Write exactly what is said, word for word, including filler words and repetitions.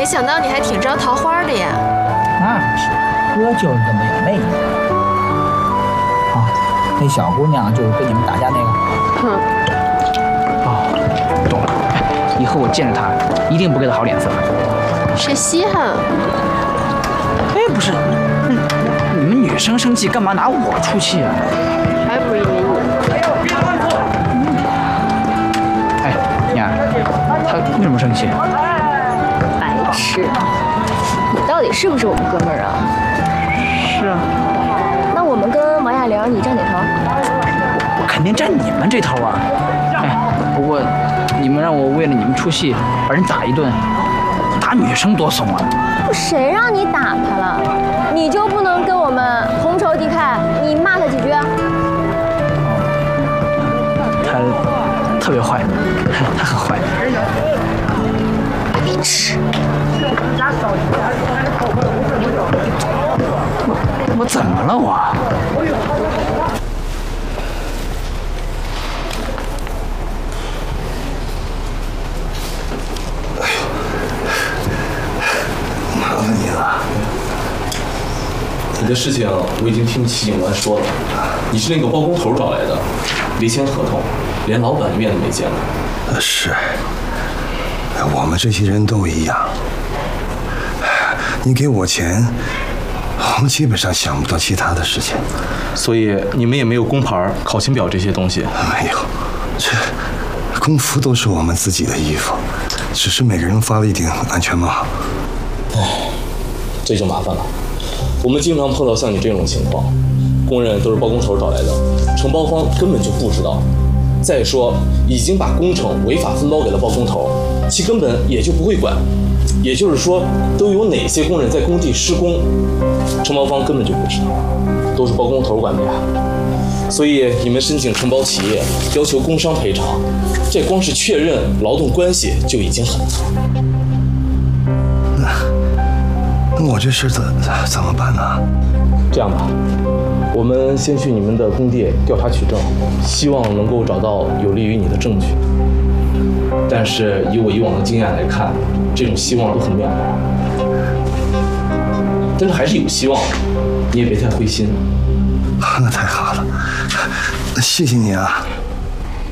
想到你还挺招桃花的呀。 那不是，哥就是这么有魅力。啊，那小姑娘就是跟你们打架那个。 哼。 哦，懂了。以后我见着她，一定不给她好脸色。 谁稀罕？ 哎，不是，嗯，你们女生生气干嘛拿我出气啊？ 还不是因为你。 哎，娘，她为什么生气？ 白痴！你到底是不是我们哥们儿啊？ 是啊。 那我们跟王亚玲，你站哪头？ 我肯定站你们这头啊！哎，不过你们让我为了你们出气，把人打一顿，打女生多怂啊！ 谁让你打他了？你就不能跟我们同仇敌忾？你骂他几句啊？ 他特别坏，他很坏。 白痴！ 我怎么了我？ 麻烦你了。 你的事情我已经听齐警官说了，你是那个包工头找来的，没签合同，连老板面都没见过。 呃，是。我们这些人都一样。你给我钱，我们基本上想不到其他的事情。 所以你们也没有工牌、考勤表这些东西？ 没有，这工服都是我们自己的衣服，只是每个人发了一顶安全帽。 唉，这就麻烦了。我们经常碰到像你这种情况，工人都是包工头找来的，承包方根本就不知道。再说，已经把工程违法分包给了包工头，其根本也就不会管。也就是说，都有哪些工人在工地施工，承包方根本就不知道，都是包工头管的呀。所以你们申请承包企业，要求工伤赔偿，这光是确认劳动关系就已经很难。 那那我这事怎怎么办呢？ 这样吧，我们先去你们的工地调查取证，希望能够找到有利于你的证据。但是以我以往的经验来看，这种希望都很渺茫。但是还是有希望的，你也别太灰心。 那太好了，谢谢你啊。